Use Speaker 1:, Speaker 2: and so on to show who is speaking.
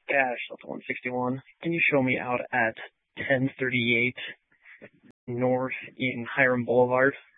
Speaker 1: Dash Delta 161. Can you show me out at 1038 North in Hiram Boulevard?